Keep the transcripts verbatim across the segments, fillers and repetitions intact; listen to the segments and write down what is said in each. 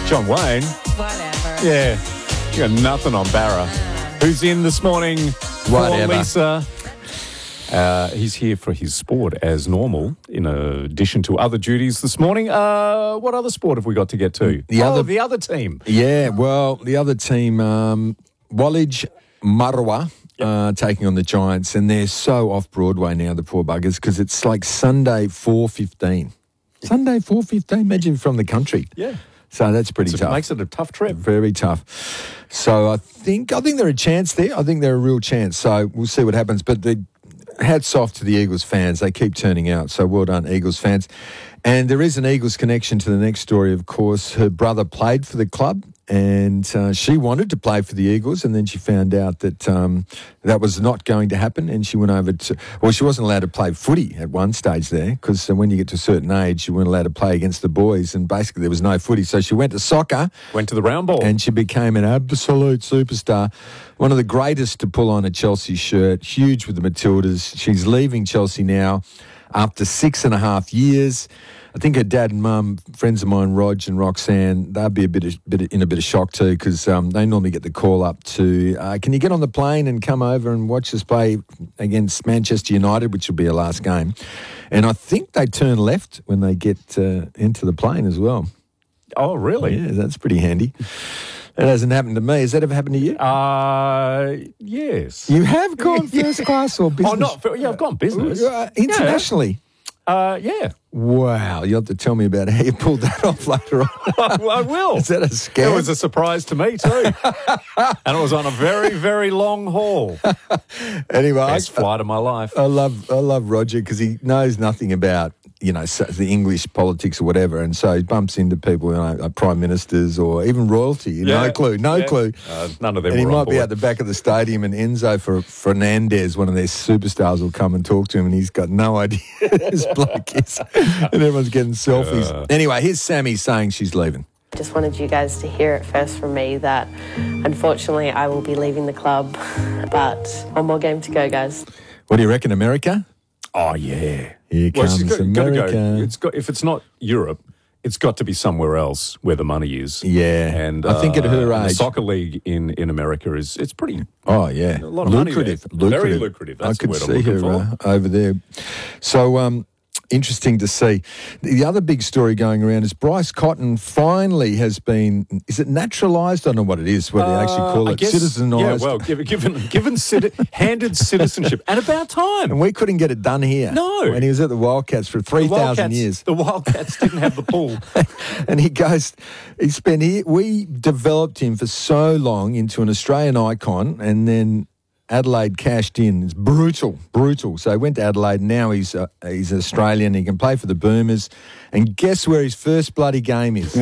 John Wayne. Whatever. Yeah. You got nothing on Barra. Who's in this morning for Whatever. Lisa? Uh, he's here for his sport as normal, in addition to other duties this morning. Uh, what other sport have we got to get to? The oh, other- the other team. Yeah, well, the other team, um, Wallage Marwa, uh, taking on the Giants, and they're so off Broadway now, the poor buggers, because it's like Sunday four fifteen. Sunday four fifteen, imagine from the country. Yeah. So that's pretty So tough. it makes it a tough trip. Very tough. So I think I think they're a chance there. I think they're a real chance. So we'll see what happens. But the hats off to the Eagles fans. They keep turning out. So well done, Eagles fans. And there is an Eagles connection to the next story, of course. Her brother played for the club, and uh, she wanted to play for the Eagles, and then she found out that um, that was not going to happen, and she went over to... Well, she wasn't allowed to play footy at one stage there, because when you get to a certain age, you weren't allowed to play against the boys, and basically there was no footy. So she went to soccer... Went to the round ball. And she became an absolute superstar. One of the greatest to pull on a Chelsea shirt. Huge with the Matildas. She's leaving Chelsea now after six and a half years. I think her dad and mum, friends of mine, Rog and Roxanne, they'll be a bit, of, bit of, in a bit of shock too, because um, they normally get the call up to, uh, can you get on the plane and come over and watch us play against Manchester United, which will be her last game. And I think they turn left when they get uh, into the plane as well. Oh, really? Yeah, that's pretty handy. That hasn't happened to me. Has that ever happened to you? Uh, yes. You have gone first class or business? Oh, not for, yeah, I've gone business. Uh, internationally? Uh, yeah. Wow. You'll have to tell me about how you pulled that off later on. I, I will. Is that a scam? It was a surprise to me too. And it was on a very, very long haul. Anyway, Best I, flight of my life. I love I love Roger because he knows nothing about, you know, so- the English politics or whatever, and so he bumps into people, you know, like prime ministers or even royalty. Yeah. No clue, no Yeah. clue. Uh, none of them And he were on might be board. at the back of the stadium, and Enzo for Fernandez, one of their superstars, will come and talk to him, and he's got no idea who this bloke is, and everyone's getting selfies. Uh. Anyway, here's Sammy saying she's leaving. Just wanted you guys to hear it first from me that unfortunately I will be leaving the club, but one more game to go, guys. What do you reckon, America? Oh, yeah. Here Well, comes she's got, got to America. go. It's got, if it's not Europe, it's got to be somewhere else where the money is. Yeah. And I think at her uh, the age- soccer league in, in America is it's pretty Oh, yeah. a lot of lucrative. money there. lucrative. Very lucrative. That's I the could word I'm see looking her for. uh, over there. So, um, interesting to see. The other big story going around is Bryce Cotton finally has been, is it naturalised? I don't know what it is, what they actually call Uh, I it, guess- citizenised. Yeah, well, given given, given citi- handed citizenship, and about time. And we couldn't get it done here. No. And he was at the Wildcats for three The thousand Wildcats- years. The Wildcats didn't have the pool. And he goes, he spent here, we developed him for so long into an Australian icon, and then Adelaide cashed in. It's brutal, brutal. So he went to Adelaide. Now he's uh, he's Australian. He can play for the Boomers. And guess where his first bloody game is?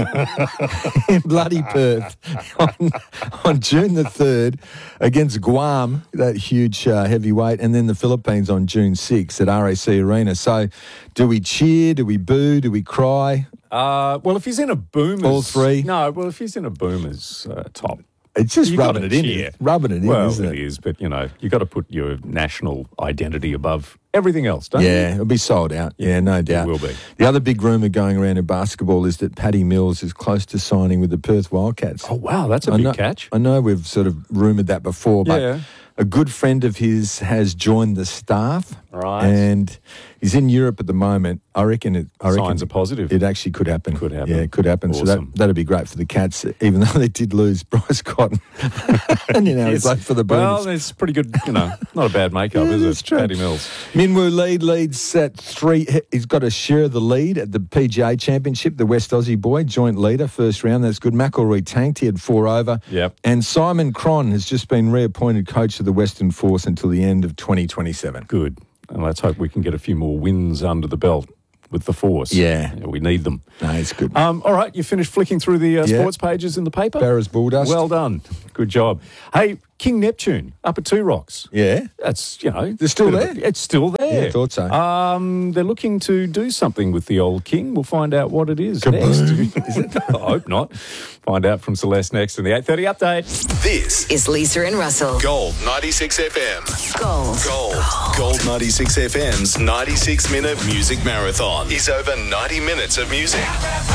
In bloody Perth on, on June the third against Guam, that huge uh, heavyweight, and then the Philippines on June sixth at R A C Arena. So do we cheer? Do we boo? Do we cry? Uh, well, if he's in a Boomers... All three? No, well, if he's in a Boomers uh, top... It's just You rubbing gotta it in. cheer. Rubbing it in, Well, isn't it it? is, but, you know, you got to put your national identity above everything else, don't you? Yeah, it'll be sold out. Yeah, no doubt. will be. The other big rumour going around in basketball is that Paddy Mills is close to signing with the Perth Wildcats. Oh, wow, that's a I big know, catch. I know we've sort of rumoured that before, but Yeah. a good friend of his has joined the staff. Right. And he's in Europe at the moment. I reckon it. I reckon Signs are positive. It actually could happen. Could happen. Yeah, it could happen. So Awesome. that that'd be great for the Cats, even though they did lose Bryce Cotton. And you know, he's Yes. played for the Well, Boomers. it's pretty good, you know, not a bad makeup, Yeah, is that's it? true. Paddy Mills. Minwoo lead leads at three. He's got a share of the lead at the P G A Championship. The West Aussie boy, joint leader, first round. That's good. McElroy tanked. He had four over. Yep. And Simon Cron has just been reappointed coach of the Western Force until the end of twenty twenty-seven. Good. And let's hope we can get a few more wins under the belt with the Force. Yeah. We need them. No, it's good. Um, all right, you finished flicking through the uh, Yeah. sports pages in the paper? Barra's Bulldust. Well done. Good job. Hey, King Neptune up at Two Rocks. yeah. That's, you know... They're still bit of there? a- it's still there. Yeah, I thought so. Um, they're looking to do something with the old King. We'll find out what it is Kaboom. next. Is it? I hope not. Find out from Celeste next in the eight thirty update. This Is Lisa and Russell. Gold ninety-six F M. Gold. Gold. Gold ninety-six F M's ninety-six minute music marathon is over ninety minutes of music.